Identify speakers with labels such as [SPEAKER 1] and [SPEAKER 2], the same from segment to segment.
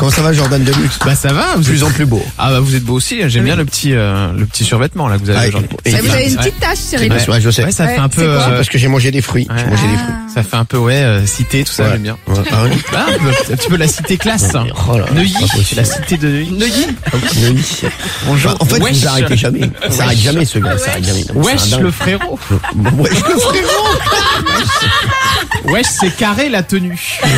[SPEAKER 1] Comment ça va, Jordan Deluxe?
[SPEAKER 2] Bah ça va,
[SPEAKER 1] De plus en plus beau.
[SPEAKER 2] Ah bah vous êtes beau aussi, j'aime bien le petit survêtement là que vous avez aujourd'hui.
[SPEAKER 1] Et
[SPEAKER 3] Vous avez une petite tache, Cyril.
[SPEAKER 1] Ouais, je sais.
[SPEAKER 2] Ouais, ça fait un peu
[SPEAKER 3] c'est quoi
[SPEAKER 1] Parce que j'ai mangé des fruits.
[SPEAKER 2] Ouais.
[SPEAKER 1] J'ai mangé des fruits.
[SPEAKER 2] ça fait un peu cité tout ça,
[SPEAKER 1] Ouais.
[SPEAKER 2] j'aime bien.
[SPEAKER 1] Ouais. Ah ouais.
[SPEAKER 2] Ah, un petit peu la cité classe.
[SPEAKER 1] Oh là là,
[SPEAKER 2] Neuilly,
[SPEAKER 1] c'est pas possible.
[SPEAKER 2] la cité de Neuilly.
[SPEAKER 1] Neuilly.
[SPEAKER 2] Bonjour.
[SPEAKER 1] Bah, en fait,
[SPEAKER 2] Wesh.
[SPEAKER 1] vous arrêtez jamais. Ça s'arrête jamais, ce gars. Ça s'arrête jamais. Donc, c'est
[SPEAKER 2] Wesh
[SPEAKER 1] un dingue.
[SPEAKER 2] le frérot.
[SPEAKER 1] Wesh le frérot.
[SPEAKER 2] Wesh c'est carré la tenue.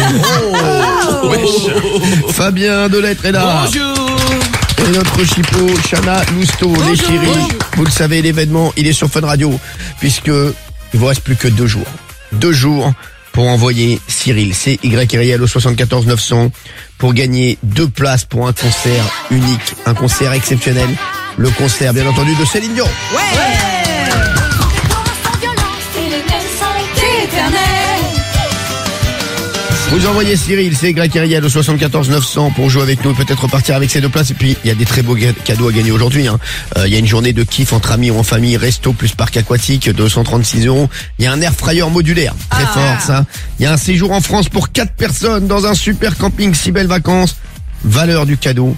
[SPEAKER 1] Fabien Delettre est là. Et notre chipot, Chana Lousteau, les chéris. Vous le savez, l'événement, il est sur Fun Radio. Puisque il vous reste plus que 2 jours. 2 jours pour envoyer Cyril, C-Y-R-I-L au 74 900 pour gagner 2 places pour un concert unique, un concert exceptionnel. Le concert, bien entendu, de Céline Dion. Vous envoyez Cyril, C-Y-R-I-L au 74 900 pour jouer avec nous, peut-être repartir avec ces 2 places. Et puis, il y a des très beaux cadeaux à gagner aujourd'hui. Il y a une journée de kiff entre amis ou en famille, resto plus parc aquatique, 236 €. Il y a un air fryer modulaire, très fort ça. Il y a un séjour en France pour 4 personnes dans un super camping, 6 belles vacances. Valeur du cadeau,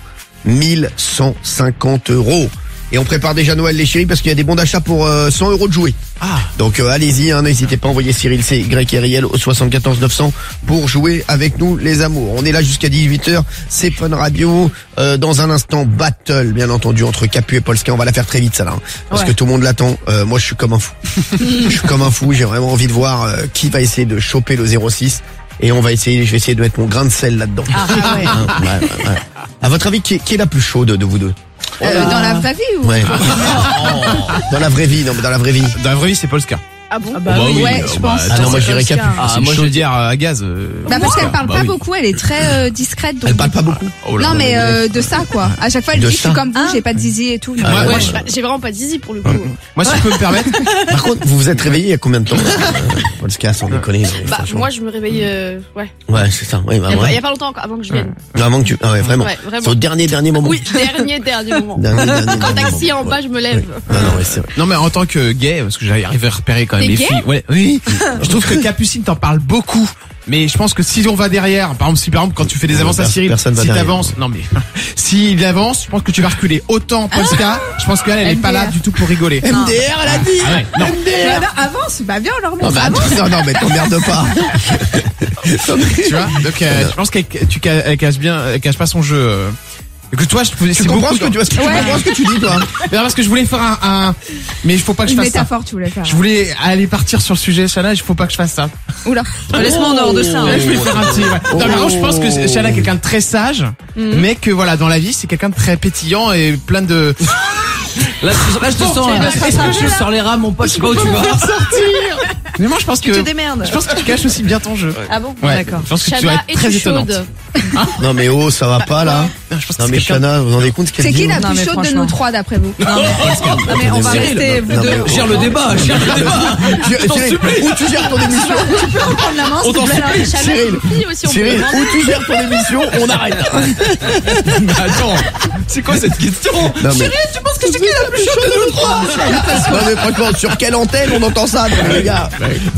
[SPEAKER 1] 1150 €. Et on prépare déjà Noël les chéris parce qu'il y a des bons d'achat pour 100 € de jouets. Donc allez-y, n'hésitez pas à envoyer Cyril, C-Y-R-I-L au 74 900 pour jouer avec nous les amours. On est là jusqu'à 18h, c'est Fun Radio. Dans un instant, battle bien entendu entre Capu et Polska. On va la faire très vite ça là, parce que tout le monde l'attend. Moi je suis comme un fou. Je suis comme un fou, j'ai vraiment envie de voir qui va essayer de choper le 06. Et je vais essayer de mettre mon grain de sel là-dedans. Ouais. À votre avis, qui est la plus chaude de vous deux?
[SPEAKER 3] Dans la vraie vie ou
[SPEAKER 1] Ouais. Dans la vraie vie, non mais dans la vraie vie.
[SPEAKER 2] Dans la vraie vie c'est Polska.
[SPEAKER 3] Ah bon
[SPEAKER 2] oui,
[SPEAKER 3] ouais, je pense.
[SPEAKER 1] Ah non, moi je dirais Capu.
[SPEAKER 2] C'est une chaudière à gaz.
[SPEAKER 3] Bah parce qu'elle parle
[SPEAKER 2] Bah
[SPEAKER 3] pas
[SPEAKER 2] oui.
[SPEAKER 3] beaucoup, elle est très discrète. Donc
[SPEAKER 1] Elle parle pas beaucoup.
[SPEAKER 2] Oh là
[SPEAKER 3] non
[SPEAKER 2] là.
[SPEAKER 3] mais de ça quoi. À chaque fois elle
[SPEAKER 1] De
[SPEAKER 3] dit je suis
[SPEAKER 1] ça.
[SPEAKER 3] comme vous, j'ai pas de zizi et tout.
[SPEAKER 1] Ah ouais.
[SPEAKER 4] Moi, j'ai vraiment pas de zizi pour le coup.
[SPEAKER 2] Moi si je peux me permettre,
[SPEAKER 1] Par contre, vous vous êtes réveillé il y a combien de temps Polska, sans déconner.
[SPEAKER 4] Bah,
[SPEAKER 1] franchement.
[SPEAKER 4] moi, je me réveille,
[SPEAKER 1] Ouais, c'est ça. Ouais, bah,
[SPEAKER 4] Il y
[SPEAKER 1] ouais.
[SPEAKER 4] a pas longtemps encore, avant que je vienne.
[SPEAKER 1] Avant que tu, ah ouais, vraiment.
[SPEAKER 4] Ouais, vraiment.
[SPEAKER 1] C'est au dernier moment.
[SPEAKER 4] Oui, dernier moment.
[SPEAKER 1] Dernier
[SPEAKER 4] Quand le taxi est en
[SPEAKER 1] moment.
[SPEAKER 4] bas, je me lève.
[SPEAKER 1] Non, ouais, c'est vrai.
[SPEAKER 2] non mais en tant que gay, parce que j'arrive à repérer quand même
[SPEAKER 4] T'es
[SPEAKER 2] les
[SPEAKER 4] gay
[SPEAKER 2] filles. Ouais, oui. Je trouve que Capucine t'en parle beaucoup. Mais je pense que si on va derrière, par exemple quand tu fais des avances à Cyril,
[SPEAKER 1] Personne va
[SPEAKER 2] si
[SPEAKER 1] derrière.
[SPEAKER 2] t'avances, non mais s'il avance, je pense que tu vas reculer. Autant Polska, je pense qu'elle est pas là
[SPEAKER 3] MDR.
[SPEAKER 2] du tout pour rigoler.
[SPEAKER 1] MDR, elle a dit.
[SPEAKER 2] Ah ouais, non.
[SPEAKER 3] Mais non, avance, bah viens on leur
[SPEAKER 1] Non,
[SPEAKER 3] montre.
[SPEAKER 1] mais
[SPEAKER 3] Avance.
[SPEAKER 1] attends, non, mais t'emmerdes pas.
[SPEAKER 2] Tu vois, donc je pense qu'elle cache pas son jeu. Que toi,
[SPEAKER 1] Tu comprends ce que tu comprends ce que tu dis, toi?
[SPEAKER 2] Mais non, parce que je voulais faire mais il faut pas que je
[SPEAKER 3] Une
[SPEAKER 2] fasse ça.
[SPEAKER 3] métaphore tu voulais faire.
[SPEAKER 2] Je voulais aller partir sur le sujet, Chana, il faut pas que je fasse ça.
[SPEAKER 3] Oula.
[SPEAKER 4] Laisse-moi en dehors de ça.
[SPEAKER 2] Là, je vais faire un petit, ouais. Non, mais vraiment, je pense que Chana est quelqu'un de très sage, mais que voilà, dans la vie, c'est quelqu'un de très pétillant et plein de...
[SPEAKER 5] Là, je te sens, je sors les rames, mon pote, je sais pas où tu vas.
[SPEAKER 2] sortir. Mais moi, je pense que...
[SPEAKER 4] Tu te démerdes.
[SPEAKER 2] Je pense que tu caches aussi bien ton jeu.
[SPEAKER 4] Ah bon?
[SPEAKER 2] Ouais.
[SPEAKER 4] D'accord.
[SPEAKER 2] Je pense que tu vas
[SPEAKER 4] Chana,
[SPEAKER 2] être très
[SPEAKER 4] es-tu
[SPEAKER 2] étonnante.
[SPEAKER 4] chaude?
[SPEAKER 1] Non, mais oh, ça va pas, là.
[SPEAKER 2] Non, je pense que
[SPEAKER 1] Non,
[SPEAKER 2] c'est
[SPEAKER 1] mais
[SPEAKER 2] quelqu'un...
[SPEAKER 1] Chana, vous vous rendez compte ce qu'elle
[SPEAKER 3] C'est
[SPEAKER 1] dit?
[SPEAKER 3] qui la
[SPEAKER 4] Non,
[SPEAKER 3] plus
[SPEAKER 4] mais
[SPEAKER 3] chaude de
[SPEAKER 4] franchement.
[SPEAKER 3] nous trois d'après vous?
[SPEAKER 4] Non, mais on va
[SPEAKER 1] Cyril,
[SPEAKER 4] rester, vous
[SPEAKER 1] non,
[SPEAKER 4] deux.
[SPEAKER 1] mais-
[SPEAKER 5] Gère le débat, gère le débat.
[SPEAKER 1] Cyril, où tu gères ton émission?
[SPEAKER 3] Prendre la main, s'il te
[SPEAKER 5] t'en
[SPEAKER 3] plaît.
[SPEAKER 4] Alors, Chana,
[SPEAKER 1] Cyril,
[SPEAKER 4] c'est une fille aussi, on peut
[SPEAKER 1] Cyril,
[SPEAKER 4] demander.
[SPEAKER 1] où tu gères ton émission? On arrête.
[SPEAKER 2] Mais attends, c'est quoi cette question?
[SPEAKER 1] Non, mais...
[SPEAKER 4] Tu penses que c'est qui la plus chaude de nous trois?
[SPEAKER 1] Non mais franchement, sur quelle antenne on entend ça, non, les gars?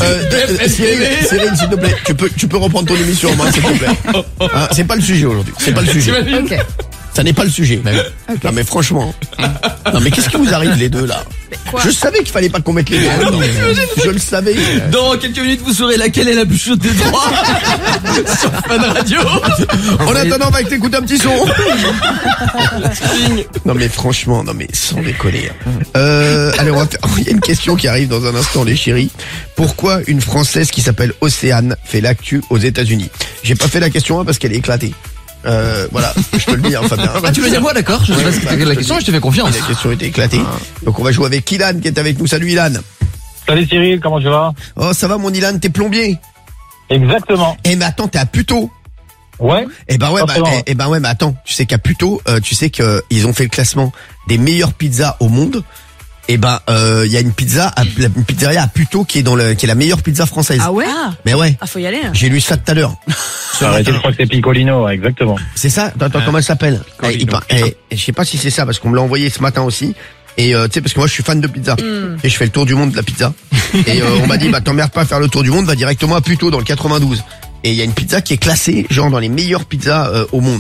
[SPEAKER 1] Cyril, s'il te plaît, tu peux reprendre ton émission en main, s'il te plaît. Hein, c'est pas le sujet aujourd'hui. C'est pas le sujet.
[SPEAKER 3] Ok.
[SPEAKER 1] Ça n'est pas le sujet. Non mais franchement. Non mais qu'est-ce qui vous arrive les deux là?
[SPEAKER 4] quoi
[SPEAKER 1] Je savais qu'il fallait pas qu'on mette les deux. Je le savais.
[SPEAKER 5] Dans quelques minutes, vous saurez laquelle est la plus chaude des trois. Sur Fun Radio.
[SPEAKER 1] En attendant, on va t'écouter un petit son. Non mais franchement, non mais sans déconner. Allez, on va faire... Il y a une question qui arrive dans un instant, les chéris. Pourquoi une Française qui s'appelle Océane fait l'actu aux États-Unis? J'ai pas fait la question 1 parce qu'elle est éclatée. Voilà, je te le dis, hein, Fabien.
[SPEAKER 5] Ah, tu veux dire moi, d'accord. Je sais pas ce que la question, je te fais confiance.
[SPEAKER 1] La question était éclatée. Donc on va jouer avec Ilan qui est avec nous. Salut Ilan.
[SPEAKER 6] Salut Cyril, comment tu vas?
[SPEAKER 1] Oh ça va mon Ilan, t'es plombier?
[SPEAKER 6] Exactement.
[SPEAKER 1] Eh mais attends, t'es à Puteaux?
[SPEAKER 6] Ouais.
[SPEAKER 1] Eh ben ouais,
[SPEAKER 6] Forcément.
[SPEAKER 1] mais attends, tu sais qu'à Puteaux, tu sais que ils ont fait le classement des meilleures pizzas au monde. Eh ben il y a une pizzeria à Puteaux qui est la meilleure pizza française.
[SPEAKER 4] Ah ouais?
[SPEAKER 1] Mais ouais.
[SPEAKER 4] Ah, faut y aller.
[SPEAKER 1] J'ai lu ça tout à l'heure.
[SPEAKER 6] Arrêtez, je crois que c'est Piccolino, ouais, exactement.
[SPEAKER 1] C'est ça? Attends, comment elle s'appelle?
[SPEAKER 2] Colino.
[SPEAKER 1] Je sais pas si c'est ça parce qu'on me l'a envoyé ce matin aussi. Et tu sais parce que moi je suis fan de pizza et je fais le tour du monde de la pizza. Et on m'a dit bah t'emmerdes pas à faire le tour du monde, va directement à Puteaux dans le 92. Et il y a une pizza qui est classée genre dans les meilleures pizzas au monde.